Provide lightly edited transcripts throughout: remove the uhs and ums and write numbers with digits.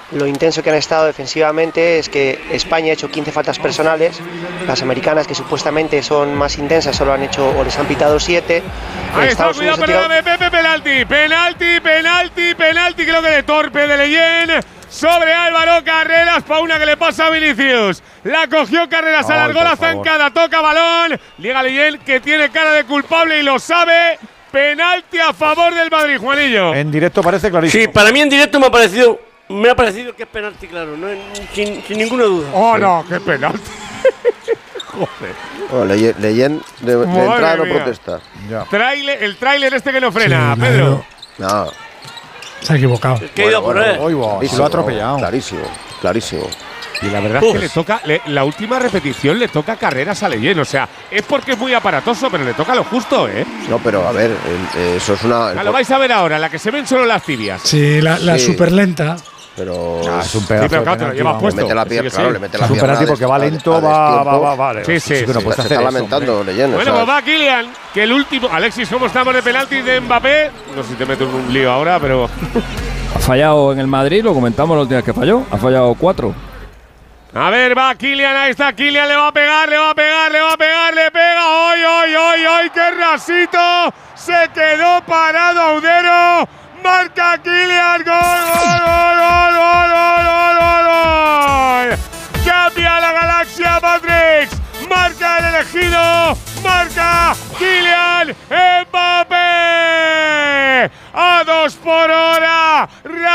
lo intenso que han estado defensivamente es que España ha hecho 15 faltas personales, las americanas, que supuestamente son más intensas, solo han hecho o les han pitado 7. Ahí está, cuidado, perdóname, Pepe, penalti, creo que de torpe de Leyen sobre Álvaro Carreras, para una que le pasa a Vinicius. La cogió Carreras, alargó la zancada, toca balón, llega Leyen, que tiene cara de culpable y lo sabe. Penalti a favor del Madrid, Juanillo. En directo parece clarísimo. Sí, para mí en directo me ha parecido que es penalti, claro, no, sin ninguna duda. Oh, sí. No, qué penalti. Joder. Oh, Leyen de entrada no protesta. El tráiler este que no frena, sí, Pedro. No. Se ha equivocado. ¿Qué ha ido por él? Y lo ha atropellado. Clarísimo. Y la verdad es que le toca, la última repetición le toca Carreras a Leyen. O sea, es porque es muy aparatoso, pero le toca lo justo, ¿eh? No, pero a ver, eso es una… Lo vais a ver ahora, la que se ven solo las tibias. Sí, la súper lenta. Pero es un pedazo. Sí, pero claro, te lo llevas puesto. Le mete la pierna, claro, le mete la pierna. Es un penalti porque va lento, va. Sí. Se está lamentando Leyen. Bueno, pues va Kylian, que el último… Alexis, ¿cómo estamos de penalti de Mbappé? No sé si te meto en un lío ahora, pero… Ha fallado en el Madrid, lo comentamos la última vez que falló. Ha fallado 4. A ver, va Kylian, ahí está Kylian, le va a pegar, le pega. ¡Ay, qué rasito! Se quedó parado Audero. Marca Kylian, gol. Cambia la galaxia Matrix. Marca el elegido. Marca Kylian Mbappé. A 2 por hora.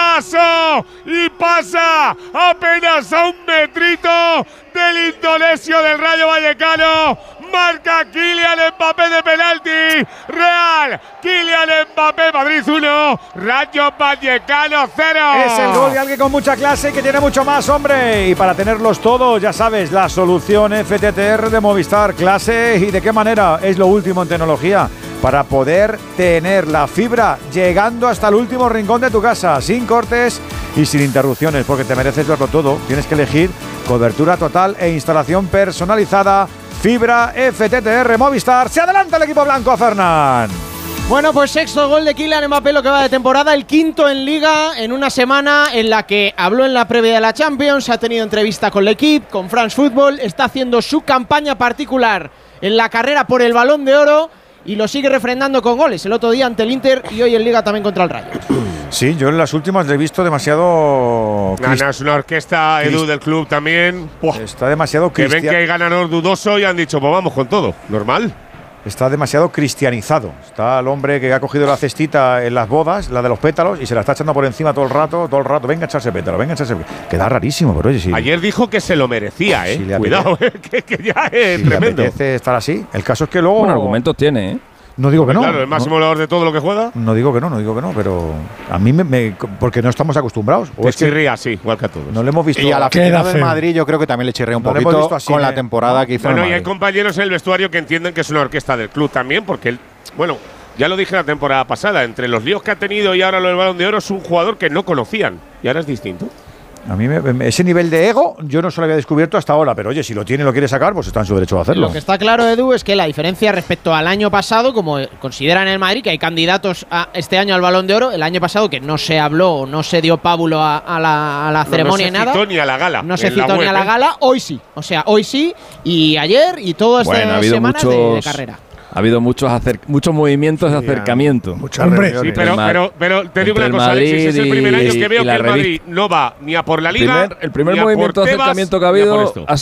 Raso. Y pasa apenas a 1 metrito del indonesio del Rayo Vallecano. Marca Kylian Mbappé de penalti. Real. Kylian Mbappé, Madrid 1. Rayo Vallecano 0. Es el gol de alguien con mucha clase y que tiene mucho más, hombre. Y para tenerlos todos, ya sabes, la solución FTTR de Movistar. Clase y de qué manera. Es lo último en tecnología para poder tener la fibra llegando hasta el último rincón de tu casa, sin cortes y sin interrupciones, porque te mereces verlo todo. Tienes que elegir cobertura total e instalación personalizada. Fibra FTTR Movistar. Se adelanta el equipo blanco, Fernán. Bueno, pues sexto gol de Kylian Mbappé lo que va de temporada, el quinto en Liga, en una semana en la que habló en la previa de la Champions, ha tenido entrevista con l'Equipe, con France Football, está haciendo su campaña particular en la carrera por el Balón de Oro y lo sigue refrendando con goles. El otro día ante el Inter y hoy en Liga también contra el Rayo. Sí, yo en las últimas le he visto demasiado… Es una orquesta, Edu, del club también. Está demasiado cristiano. Que ven que hay ganador dudoso y han dicho, pues vamos con todo. Normal. Está demasiado cristianizado. Está el hombre que ha cogido la cestita en las bodas, la de los pétalos, y se la está echando por encima todo el rato. Venga a echarse pétalo, Queda rarísimo, pero oye, sí. Ayer dijo que se lo merecía, ¿eh? Si cuidado, que ya es si tremendo. Le apetece estar así. El caso es que luego… Bueno, argumentos tiene, ¿eh? No digo que no. Claro, el máximo goleador de todo lo que juega. No digo que no, pero a mí porque no estamos acostumbrados. O es chirría, sí, igual que a todos. No le hemos visto. Y a la final del Madrid yo creo que también le chirría un poquito con la temporada que hizo. Bueno, y hay compañeros en el vestuario que entienden que es una orquesta del club también, porque él, bueno, ya lo dije la temporada pasada, entre los líos que ha tenido y ahora lo del Balón de Oro, es un jugador que no conocían y ahora es distinto. A mí ese nivel de ego yo no se lo había descubierto hasta ahora, pero oye, si lo tiene y lo quiere sacar, pues está en su derecho a hacerlo. Lo que está claro, Edu, es que la diferencia respecto al año pasado, como consideran en el Madrid que hay candidatos a este año al Balón de Oro, el año pasado que no se habló o no se dio pábulo a la ceremonia ni nada. No se citó ni a la gala. No se citó ni a la gala, hoy sí. O sea, hoy sí y ayer y todas estas semanas de carrera. Ha habido muchos movimientos de acercamiento. Hombre, sí, pero te digo una cosa, Alexis, es el primer año que veo que el Madrid no va ni a por la Liga. El primer movimiento de acercamiento que ha habido ha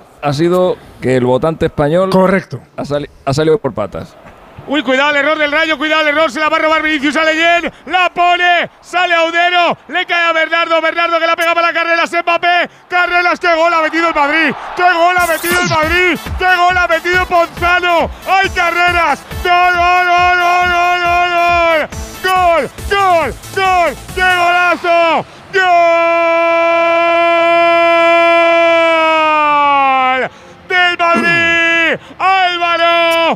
sido que el votante español ha salido por patas. Uy, cuidado el error del Rayo, cuidado el error, se la va a robar Vinicius a Leyen, la pone, sale Audero, le cae a Bernardo que la pega para la Carreras, Mbappé, Carreras, qué gol ha metido el Madrid, qué gol ha metido Ponzano, ¡ay, Carreras! ¡Gol! ¡Qué golazo! ¡Gol! ¡Del Madrid! ¡Álvaro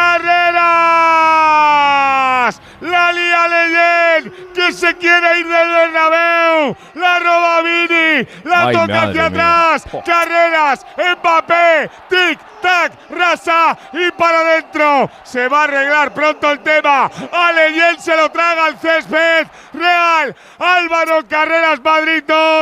Carreras! La lía Leyen, que se quiere ir del Bernabéu, la roba Vini, la toca hacia atrás, Carreras, Mbappé, tic, tac, rasa y para adentro. Se va a arreglar pronto el tema. A Leyen se lo traga al césped. Real, Álvaro Carreras, Madrid 2.